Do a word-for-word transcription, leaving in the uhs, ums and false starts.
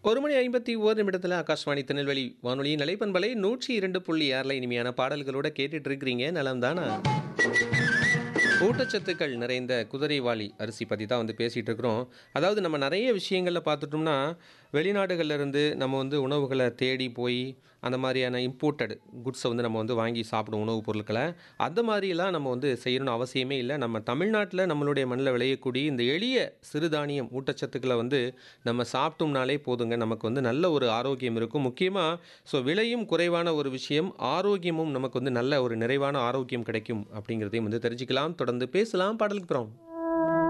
ஒரு மணி ஐம்பத்தி ஒன்று நிமிடத்தில் ஆகாஷ்வாணி திருநெல்வேலி வானொலியின் நிலைப்பண்பலை நூற்றி இரண்டு புள்ளி ஆறில் இனிமையான பாடல்களோட கேட்டுட்டு இருக்கிறீங்க. நலம் தானா? ஊட்டச்சத்துக்கள் நிறைந்த குதிரைவாலி அரிசி பற்றி தான் வந்து பேசிகிட்டு இருக்கிறோம். அதாவது நம்ம நிறைய விஷயங்களில் பார்த்துட்டோம்னா வெளிநாடுகள்ல இருந்து நம்ம வந்து உணவுகளை தேடி போய் அந்த மாதிரியான இம்போர்ட்டட் குட்ஸை வந்து நம்ம வந்து வாங்கி சாப்பிடுவோம் உணவுப் பொருட்களை. அந்த மாதிரிலாம் நம்ம வந்து செய்யணும்னு அவசியமே இல்லை. நம்ம தமிழ்நாட்டில் நம்மளுடைய மண்ணில் விளையக்கூடிய இந்த எளிய சிறுதானியம் ஊட்டச்சத்துக்களை வந்து நம்ம சாப்பிட்டோம்னாலே போதுங்க. நமக்கு வந்து நல்ல ஒரு ஆரோக்கியம் இருக்கும். முக்கியமாக ஸோ விலையும் குறைவான ஒரு விஷயம், ஆரோக்கியமும் நமக்கு வந்து நல்ல ஒரு நிறைவான ஆரோக்கியம் கிடைக்கும் அப்படிங்கிறதையும் வந்து தெரிஞ்சுக்கலாம். தொடர்ந்து பேசலாம் பாடலுக்கு அப்புறம்.